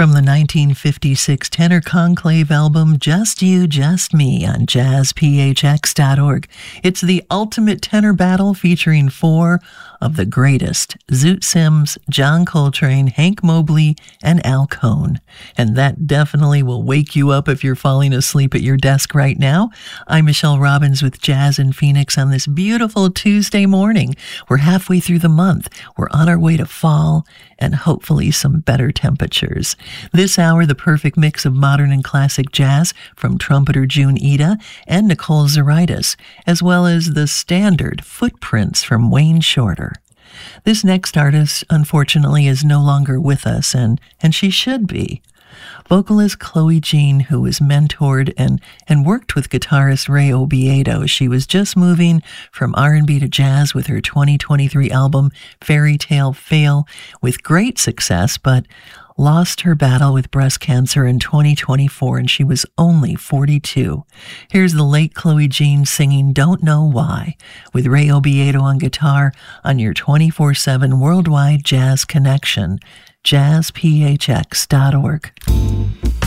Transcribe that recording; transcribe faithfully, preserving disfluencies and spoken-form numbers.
From the nineteen fifty-six Tenor Conclave album, Just You, Just Me on jazz p h x dot org. It's the ultimate tenor battle featuring four of the greatest, Zoot Sims, John Coltrane, Hank Mobley, and Al Cohn. And that definitely will wake you up if you're falling asleep at your desk right now. I'm Michelle Robbins with Jazz in Phoenix on this beautiful Tuesday morning. We're halfway through the month. We're on our way to fall and hopefully some better temperatures. This hour, the perfect mix of modern and classic jazz from trumpeter June Ida and Nicole Zaritis, as well as the standard Footprints from Wayne Shorter. This next artist, unfortunately, is no longer with us, and, and she should be. Vocalist Chloe Jean, who was mentored and, and worked with guitarist Ray Obiedo. She was just moving from R and B to jazz with her twenty twenty-three album, Fairy Tale Fail, with great success, but lost her battle with breast cancer in twenty twenty-four, and she was only forty-two. Here's the late Chloe Jean singing Don't Know Why, with Ray Obiedo on guitar on your twenty-four seven worldwide jazz connection, jazz p h x dot org.